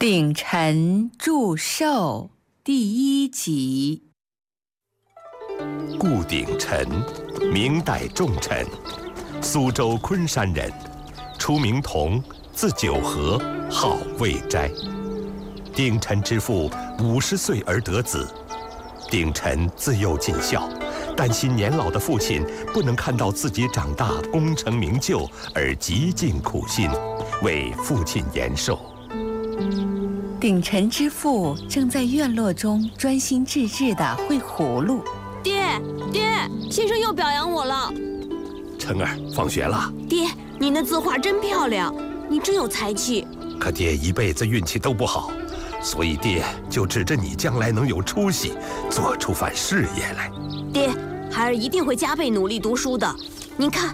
鼎臣祝寿第一集。 顾鼎臣，明代重臣，苏州昆山人，初名同，字九和，号魏斋。鼎臣之父50岁而得子，鼎臣自幼尽孝，担心年老的父亲不能看到自己长大功成名就，而极尽苦心，为父亲延寿。 鼎臣之父正在院落中专心致志地绘葫芦。 爹，先生又表扬我了。 成儿，放学了。 爹，您的字画真漂亮，你真有才气。 可爹一辈子运气都不好，所以爹就指着你将来能有出息，做出番事业来。 爹，孩儿一定会加倍努力读书的。您看。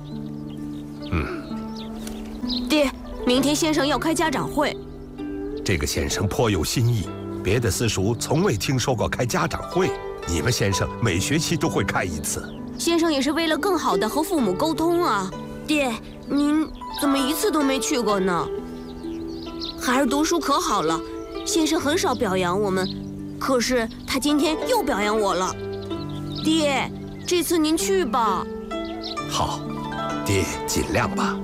爹，明天先生要开家长会。 这个先生颇有新意，别的私塾从未听说过开家长会，你们先生每学期都会开一次。 先生也是为了更好地和父母沟通啊。爹，您怎么一次都没去过呢？孩儿读书可好了，先生很少表扬我们，可是他今天又表扬我了。爹，这次您去吧。 好，爹尽量吧。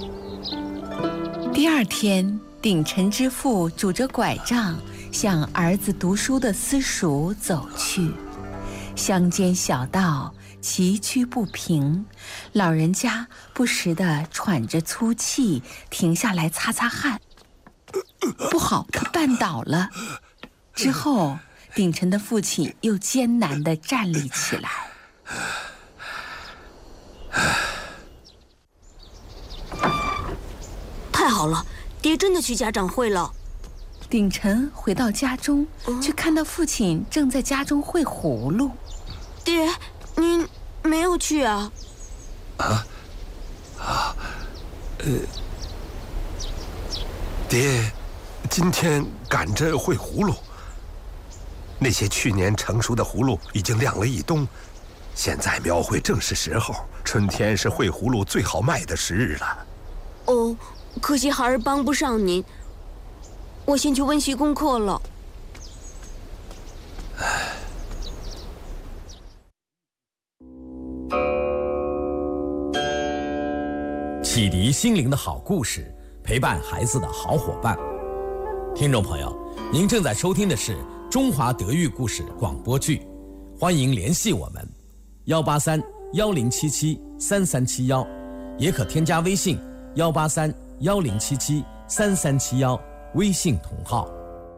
第二天，鼎臣之父拄着拐杖向儿子读书的私塾走去。乡间小道崎岖不平，老人家不时地喘着粗气，停下来擦擦汗。不好，绊倒了。之后，鼎臣的父亲又艰难地站立起来。 太好了，爹真的去家长会了。 鼎臣回到家中，却看到父亲正在家中绘葫芦。 爹，您没有去啊？ 爹，今天赶着绘葫芦。那些去年成熟的葫芦已经晾了一冬，现在描绘正是时候。春天是绘葫芦最好卖的时日了。 哦，可惜孩儿帮不上您，我先去温习功课了。 启迪心灵的好故事，陪伴孩子的好伙伴。听众朋友，您正在收听的是中华德育故事广播剧，欢迎联系我们183-1077-3371，也可添加微信183-1077-3371，微信同号。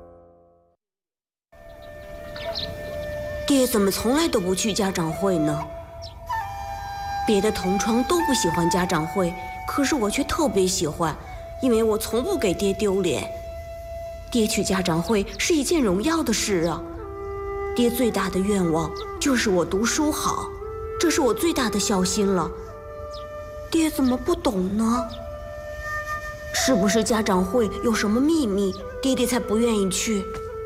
爹怎么从来都不去家长会呢？别的同窗都不喜欢家长会，可是我却特别喜欢，因为我从不给爹丢脸。爹去家长会是一件荣耀的事啊！爹最大的愿望就是我读书好，这是我最大的孝心了。爹怎么不懂呢？是不是家长会有什么秘密，爹爹才不愿意去？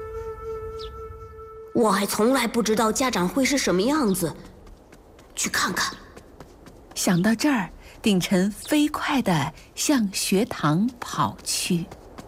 我还从来不知道家长会是什么样子，去看看。 想到这儿，鼎臣飞快地向学堂跑去。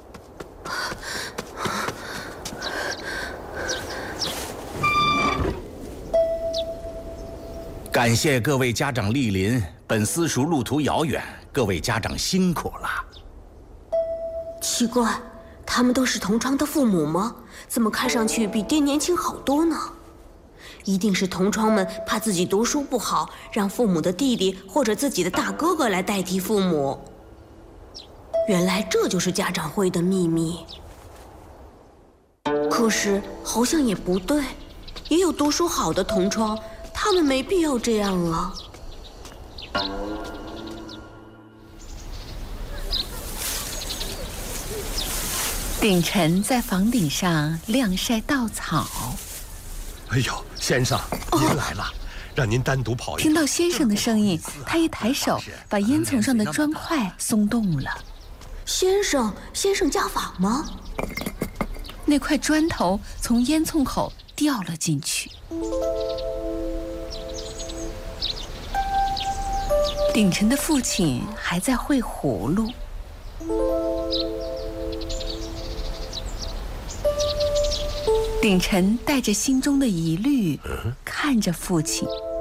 感谢各位家长莅临，本私塾路途遥远，各位家长辛苦了。 奇怪，他们都是同窗的父母吗？怎么看上去比爹年轻好多呢？一定是同窗们怕自己读书不好，让父母的弟弟或者自己的大哥哥来代替父母。原来这就是家长会的秘密。可是好像也不对，也有读书好的同窗，他们没必要这样啊。 鼎臣在房顶上晾晒稻草。 哎呦，先生，您来了，让您单独跑一趟。 听到先生的声音，他一抬手，把烟囱上的砖块松动了。 先生家法吗？ 那块砖头从烟囱口掉了进去。鼎臣的父亲还在绘葫芦。 鼎臣带着心中的疑虑，看着父亲。